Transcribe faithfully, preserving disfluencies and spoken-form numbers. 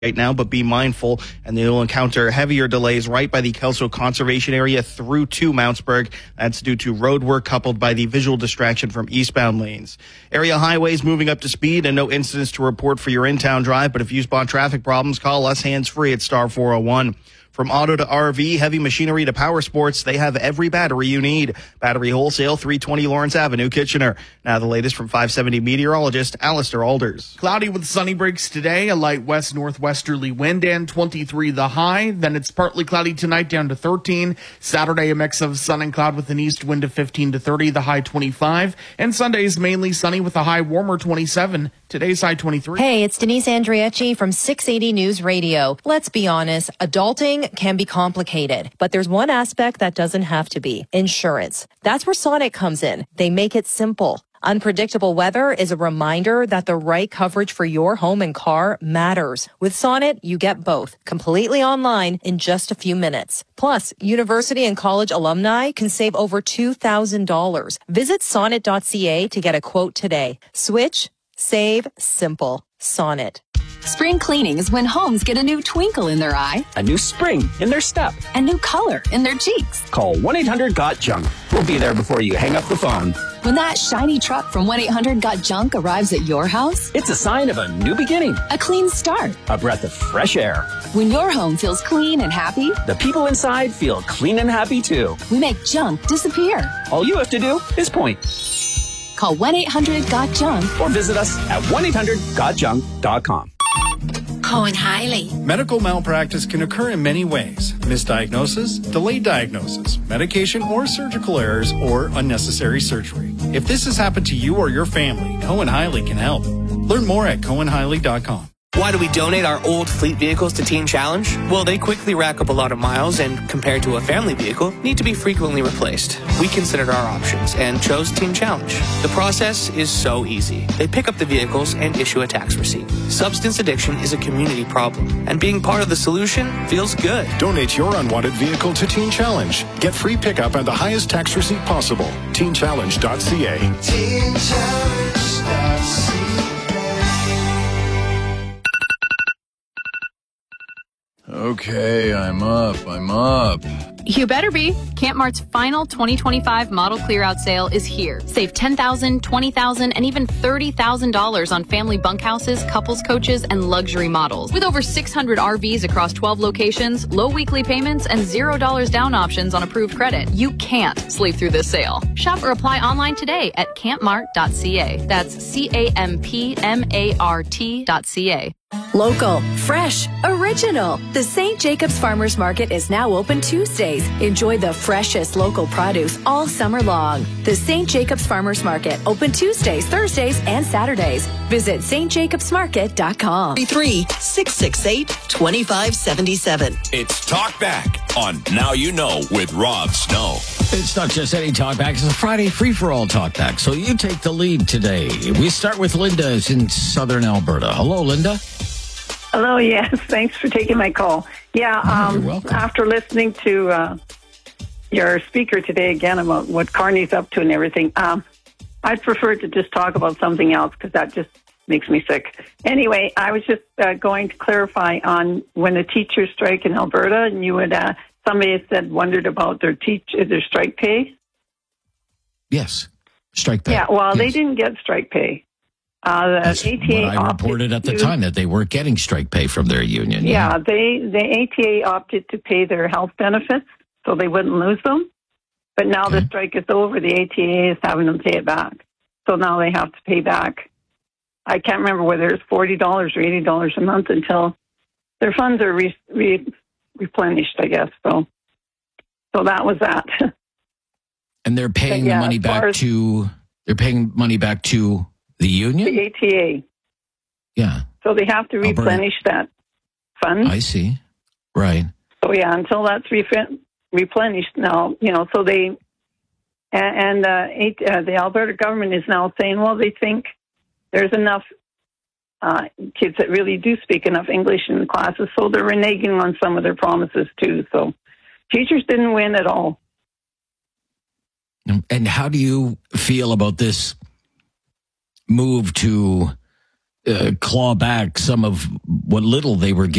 right now, but be mindful, and you'll encounter heavier delays right by the Kelso Conservation Area through to Mountsburg. That's due to road work coupled by the visual distraction from eastbound lanes. Area highways moving up to speed and no incidents to report for your in-town drive, but if you spot traffic problems, call us hands-free at star four oh one. From auto to R V, heavy machinery to power sports, they have every battery you need. Battery Wholesale, three twenty Lawrence Avenue, Kitchener. Now the latest from five seventy meteorologist Alistair Alders. Cloudy with sunny breaks today, a light west northwesterly wind, and twenty-three the high. Then it's partly cloudy tonight, down to thirteen. Saturday, a mix of sun and cloud with an east wind of fifteen to thirty, the high twenty-five. And Sunday is mainly sunny with a high warmer twenty-seven. Today's high twenty-three. Hey, it's Denise Andriachi from six eighty News Radio. Let's be honest, adulting can be complicated, but there's one aspect that doesn't have to be: insurance. That's where Sonnet comes in. They make it simple. Unpredictable weather is a reminder that the right coverage for your home and car matters. With Sonnet, you get both completely online in just a few minutes. Plus, university and college alumni can save over two thousand dollars. Visit sonnet dot c a to get a quote today. Switch, save, simple. Sonnet. Spring cleaning is when homes get a new twinkle in their eye, a new spring in their step, a new color in their cheeks. Call one eight hundred got junk. We'll be there before you hang up the phone. When that shiny truck from one eight hundred got junk arrives at your house, it's a sign of a new beginning, a clean start, a breath of fresh air. When your home feels clean and happy, the people inside feel clean and happy too. We make junk disappear. All you have to do is point. Call one eight hundred got junk or visit us at one eight hundred got junk dot com. Cohen Hiley. Medical malpractice can occur in many ways: misdiagnosis, delayed diagnosis, medication or surgical errors, or unnecessary surgery. If this has happened to you or your family, Cohen Hiley can help. Learn more at cohen hiley dot com. Why do we donate our old fleet vehicles to Teen Challenge? Well, they quickly rack up a lot of miles and, compared to a family vehicle, need to be frequently replaced. We considered our options and chose Teen Challenge. The process is so easy. They pick up the vehicles and issue a tax receipt. Substance addiction is a community problem, and being part of the solution feels good. Donate your unwanted vehicle to Teen Challenge. Get free pickup and the highest tax receipt possible. teen challenge dot c a. teen challenge dot c a. Okay, I'm up, I'm up. You better be. Camp Mart's final twenty twenty-five model clear-out sale is here. Save ten thousand dollars, twenty thousand dollars, and even thirty thousand dollars on family bunkhouses, couples coaches, and luxury models. With over six hundred R Vs across twelve locations, low weekly payments, and zero dollars down options on approved credit, you can't sleep through this sale. Shop or apply online today at camp mart dot c a. That's C A M P M A R T dot C A. Local, fresh, original. The Saint Jacobs Farmers Market is now open Tuesdays. Enjoy the freshest local produce all summer long. The Saint Jacobs Farmers Market, open Tuesdays, Thursdays, and Saturdays. Visit st jacobs market dot com. three six six eight, two five seven seven. It's Talk Back on Now You Know with Rob Snow. It's not just any talkback. It's a Friday free-for-all talkback. So you take the lead today. We start with Linda in southern Alberta. Hello, Linda. Hello, yes. Thanks for taking my call. Yeah, oh, um, you're welcome. After listening to uh, your speaker today again about what Carney's up to and everything, um, I'd prefer to just talk about something else because that just makes me sick. Anyway, I was just uh, going to clarify on when the teachers strike in Alberta, and you would, uh, somebody had said, wondered about their teach their strike pay. Yes, strike pay. Yeah, well, yes. They didn't get strike pay. Uh, the That's A T A what I reported at the to, time, that they weren't getting strike pay from their union. Yeah, yeah, they the A T A opted to pay their health benefits so they wouldn't lose them. But now okay. the strike is over. The A T A is having them pay it back. So now they have to pay back. I can't remember whether it's forty dollars or eighty dollars a month until their funds are re- re- replenished, I guess. So, so that was that. And they're paying yeah, the money back as, to. They're paying money back to the union. The A T A. Yeah. So they have to replenish Alberta. that fund. I see. Right. So yeah, until that's re- replenished now, you know. So they and, and uh, uh, the Alberta government is now saying, well, they think there's enough uh, kids that really do speak enough English in the classes, so they're reneging on some of their promises too. So teachers didn't win at all. And how do you feel about this move to uh, claw back some of what little they were getting.